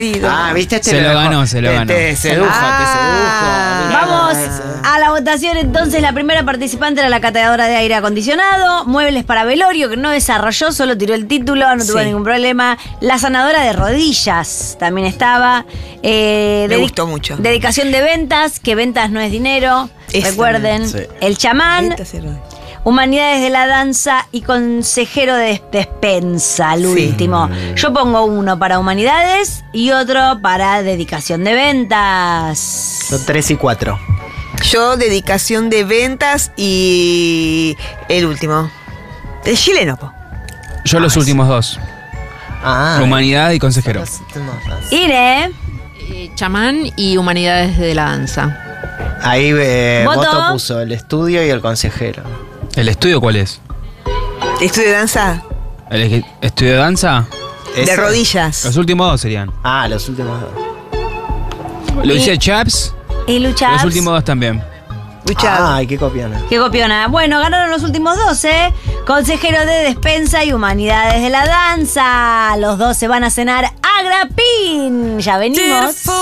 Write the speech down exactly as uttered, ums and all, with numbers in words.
Ah, viste, este Se lo dejó. ganó, se lo te, ganó. Te sedujo, Ah, te sedujo. Mirá. Vamos a la votación entonces. La primera participante era la catadora de aire acondicionado. Muebles para velorio, que no desarrolló, solo tiró el título, no tuvo Sí. ningún problema. La sanadora de rodillas también estaba. Eh, Me dedi- gustó mucho. Dedicación de ventas, que ventas no es dinero. Eso Recuerden. también, sí. El chamán. Ventas y rodillas. Humanidades de la danza y consejero de despensa, el Sí. último. Yo pongo uno para humanidades y otro para dedicación de ventas. Son tres y cuatro. Yo, dedicación de ventas y el último. El chileno, po. Yo los últimos dos. Ah. Humanidad y consejero. Ire, Eh, chamán y humanidades de la danza. Ahí eh, Voto. voto puso el estudio y el consejero. ¿El estudio cuál es? Estudio de danza ¿El eje- estudio de danza? de Ese- rodillas. Los últimos dos serían. Ah, los últimos dos. Lo dice Chaps, y Lucha. los últimos dos también. Luchado. Ay, qué copiona. Qué copiona. Bueno, ganaron los últimos dos, ¿eh? Consejero de despensa y humanidades de la danza. Los dos se van a cenar a Grapín. Ya venimos.